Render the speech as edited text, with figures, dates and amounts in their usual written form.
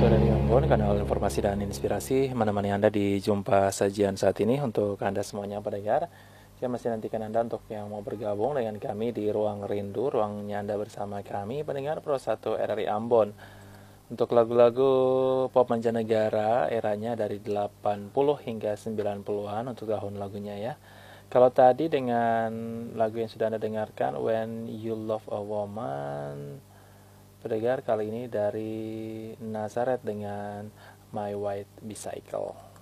Itu dari Ambon, kanal informasi dan inspirasi menemani Anda di jumpa sajian saat ini untuk Anda semuanya pendengar. Saya masih nantikan Anda untuk yang mau bergabung dengan kami di Ruang Rindu, ruangnya Anda bersama kami pendengar Pro 1 RRI Ambon. Untuk lagu-lagu pop mancanegara eranya dari 80 hingga 90-an untuk tahun lagunya ya. Kalau tadi dengan lagu yang sudah Anda dengarkan, When You Love a Woman, pendengar kali ini dari Nazareth dengan My White Bicycle.